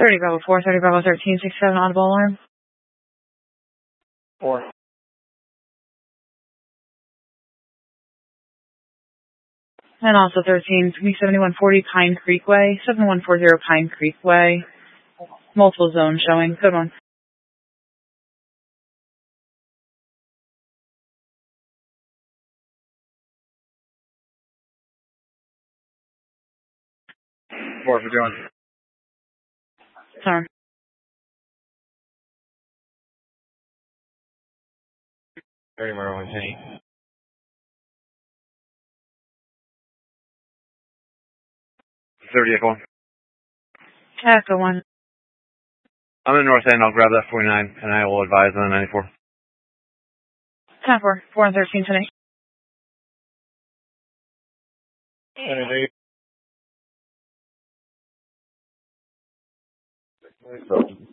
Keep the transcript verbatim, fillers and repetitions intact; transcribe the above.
thirty Bravo four, thirty Bravo thirteen, sixty-seven audible alarm. four. And also thirteen, seventy-one forty Pine Creek Way, seventy-one forty Pine Creek Way. Multiple zones showing. Good one. four for John. Sorry. thirty Marlon Penny. thirty Echo one. Echo one. I'm in North End. I'll grab that forty-nine, and I will advise on the ninety-four. ten four, four and thirteen tonight. Anything?